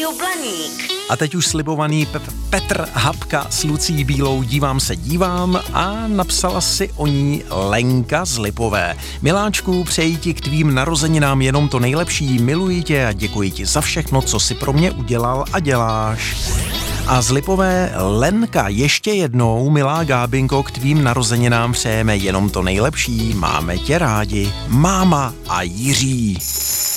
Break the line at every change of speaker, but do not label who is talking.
Rádio Blaník.
A teď už slibovaný Petr Hapka s Lucí Bílou dívám a napsala si o ní Lenka z Lipové. Miláčku, přeji ti k tvým narozeninám jenom to nejlepší, miluji tě a děkuji ti za všechno, co si pro mě udělal a děláš. A z Lipové Lenka, ještě jednou, milá Gábinko, k tvým narozeninám přejeme jenom to nejlepší, máme tě rádi, máma a Jiří.